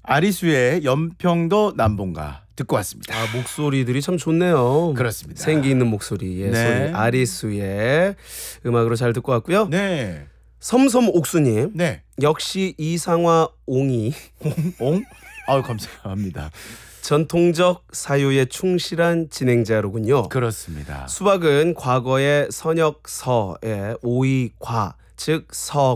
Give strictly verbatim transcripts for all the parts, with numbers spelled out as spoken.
아리수의 연평도 남봉가 듣고 왔습니다. 아, 목소리들이 참 좋네요. 그렇습니다. 생기 있는 목소리의 네. 소리. 아리수의 음악으로 잘 듣고 왔고요. 네. 섬섬옥수님. 네. 역시 이상화 옹이 옹? 아유 감사합니다. 전통적 사유에 충실한 진행자로군요. 그렇습니다. 수박은 과거의 선역서의 오이과 즉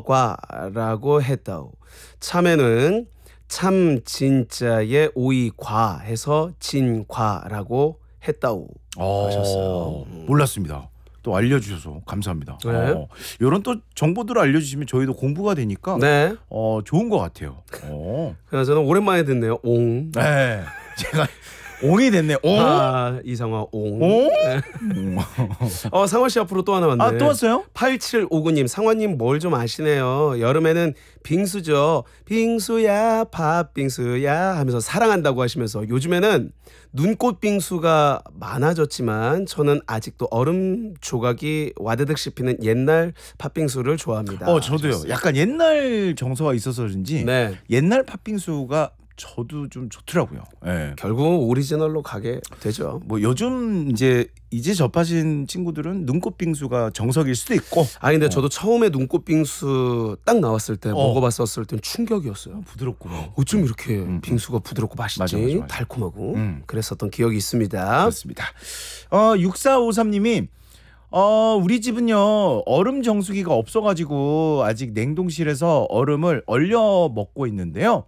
서과라고 했다오. 참외는 참 진짜의 오이과해서 진과라고 했다오 하셨어요. 음. 몰랐습니다. 또 알려주셔서 감사합니다. 네. 어, 이런 또 정보들을 알려주시면 저희도 공부가 되니까 네. 어, 좋은 것 같아요. 어. 그래서 저는 오랜만에 듣네요. 옹. 네. 제가 옹이 됐네. 옹? 아, 이상화 옹. 옹? 네. 어, 상화 씨 앞으로 또 하나 왔네. 아, 또 왔어요? 팔칠오구님 상화님 뭘 좀 아시네요. 여름에는 빙수죠. 빙수야 팥빙수야 하면서 사랑한다고 하시면서 요즘에는 눈꽃 빙수가 많아졌지만 저는 아직도 얼음 조각이 와드득 씹히는 옛날 팥빙수를 좋아합니다. 어, 저도요. 하셨어요. 약간 옛날 정서가 있어서 그런지 네. 옛날 팥빙수가 저도 좀 좋더라고요. 네. 결국은 오리지널로 가게 되죠. 뭐 요즘 이제 이제 접하신 친구들은 눈꽃 빙수가 정석일 수도 있고. 아니 근데 어. 저도 처음에 눈꽃 빙수 딱 나왔을 때 어. 먹어봤었을 땐 충격이었어요. 부드럽고. 어쩜 이렇게 음. 빙수가 부드럽고 맛있지? 맞아, 맞아, 맞아. 달콤하고 음. 그랬었던 기억이 있습니다. 그렇습니다. 어, 육사오삼님이 어, 우리 집은요 얼음 정수기가 없어가지고 아직 냉동실에서 얼음을 얼려 먹고 있는데요.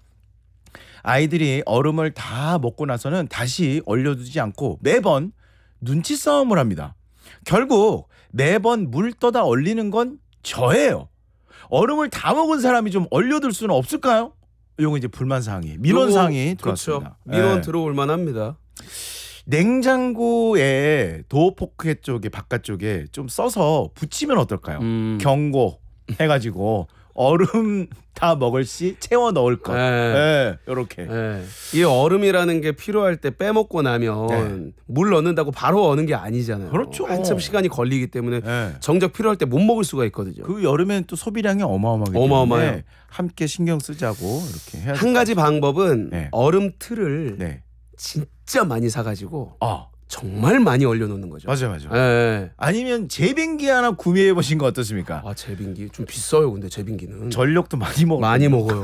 아이들이 얼음을 다 먹고 나서는 다시 얼려두지 않고 매번 눈치 싸움을 합니다. 결국 매번 물 떠다 얼리는 건 저예요. 얼음을 다 먹은 사람이 좀 얼려둘 수는 없을까요? 이거 이제 불만 사항이, 민원 사항이 들어왔습니다. 그렇죠. 민원 예. 들어올 만합니다. 냉장고에 도어 포켓 쪽에 바깥쪽에 좀 써서 붙이면 어떨까요? 음. 경고 해가지고 얼음 다 먹을 시 채워 넣을 것. 네. 예, 요렇게. 네. 이 얼음이라는 게 필요할 때 빼먹고 나면 네. 물 넣는다고 바로 얻는 게 아니잖아요. 그렇죠. 한참 시간이 걸리기 때문에 예. 정작 필요할 때 못 먹을 수가 있거든요. 그 여름엔 또 소비량이 어마어마하기 어마어마해요. 때문에 함께 신경 쓰자고 이렇게 해야 한 가지 방법은 네. 얼음 틀을 네. 진짜 많이 사가지고 아, 정말 많이 얼려놓는 거죠. 맞아요, 맞아요. 네. 아니면 제빙기 하나 구매해 보신 거 어떻습니까? 아 제빙기 좀 비싸요. 근데 제빙기는 전력도 많이 먹어. 많이 먹어요.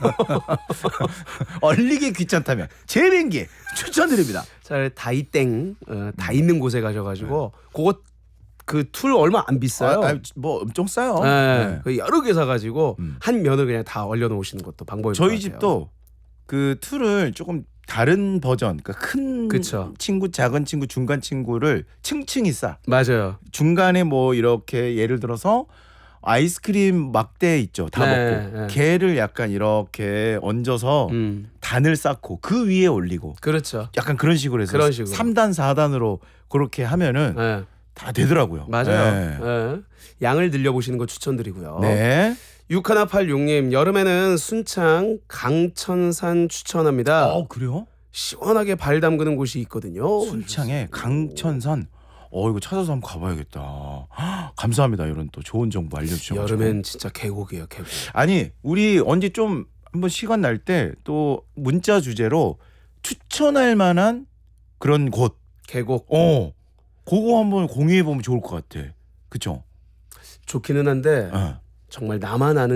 얼리기 귀찮다면 제빙기 추천드립니다. 잘 다이땡 어, 다 있는 곳에 가셔가지고 그거 그 툴 얼마 안 비싸요. 아, 아, 뭐 엄청 싸요. 네. 네. 그 여러 개 사가지고 음. 한 면을 그냥 다 얼려놓으시는 것도 방법일 것 저희 같아요. 집도 그 툴을 조금 다른 버전, 그러니까 큰 그쵸. 친구, 작은 친구, 중간 친구를 층층이 싸. 맞아요. 중간에 뭐 이렇게 예를 들어서 아이스크림 막대 있죠. 다 네, 먹고 네. 걔를 약간 이렇게 얹어서 음. 단을 쌓고 그 위에 올리고 그렇죠. 약간 그런 식으로 해서 그런 식으로. 삼 단, 사 단으로 그렇게 하면은 네. 다 되더라고요. 맞아요. 네. 네. 양을 늘려보시는 거 추천드리고요. 네. 육일팔육님 여름에는 순창 강천산 추천합니다. 어, 그래요? 시원하게 발 담그는 곳이 있거든요. 순창에 강천산. 어, 이거 찾아서 한번 가봐야겠다. 헉, 감사합니다. 이런 또 좋은 정보 알려주셔서. 여름엔 진짜 계곡이에요, 계곡. 아니, 우리 언제 좀 한번 시간 날 때 또 문자 주제로 추천할 만한 그런 곳. 계곡 어, 그거 한번 공유해 보면 좋을 것 같아. 그쵸? 좋기는 한데 어. 정말 나만 아는